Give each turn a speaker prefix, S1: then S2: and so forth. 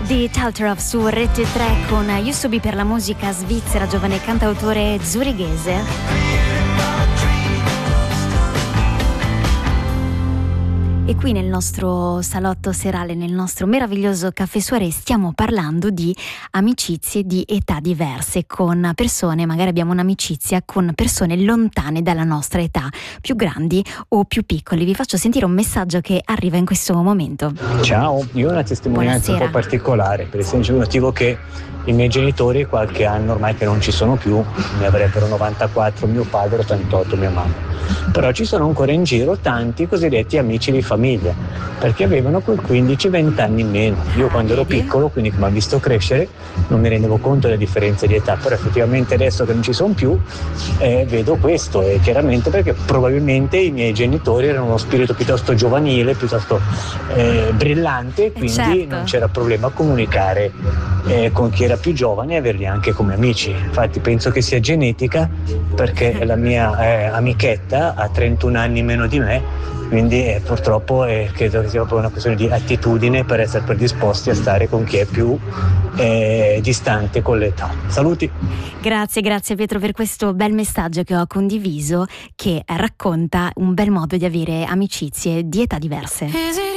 S1: di Talterov su Rete 3 con Used to Be per la musica svizzera, giovane cantautore zurighese. E qui nel nostro salotto serale, nel nostro meraviglioso caffè soirée, stiamo parlando di amicizie di età diverse con persone, magari abbiamo un'amicizia con persone lontane dalla nostra età, più grandi o più piccoli. Vi faccio sentire un messaggio che arriva in questo momento.
S2: Ciao, io ho una testimonianza un po' particolare, per il semplice motivo che i miei genitori qualche anno ormai che non ci sono più, ne avrebbero 94 mio padre, 88 mia mamma. Però ci sono ancora in giro tanti cosiddetti amici di famiglia, perché avevano quei 15-20 anni in meno. Io quando ero piccolo, quindi che mi ha visto crescere, non mi rendevo conto delle differenze di età, però effettivamente adesso che non ci sono più vedo questo, e chiaramente perché probabilmente i miei genitori erano uno spirito piuttosto giovanile, piuttosto brillante, quindi non c'era problema a comunicare con chi era più giovane e averli anche come amici. Infatti penso che sia genetica, perché la mia amichetta ha 31 anni meno di me, quindi purtroppo credo che sia proprio una questione di attitudine per essere predisposti a stare con chi è più distante con l'età. Saluti!
S1: Grazie Pietro per questo bel messaggio che ho condiviso, che racconta un bel modo di avere amicizie di età diverse.